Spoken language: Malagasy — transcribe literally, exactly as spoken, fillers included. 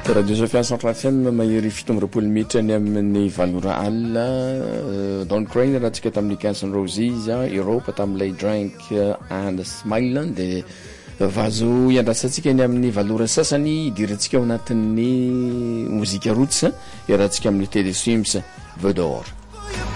Radio Sofia Central F M mahery fitondrapolo mitra ny amin'ny valora alina Don Crane raha tsika tamin'ny Guns N' Roses Europe tamin'ilay Drink and Smile de vazo iandrasantsika ny amin'ny valora sasany idirantsika ao anatin'ny mozika roots iarahantsika amin'ny Teddy Swims Vœux d'Or.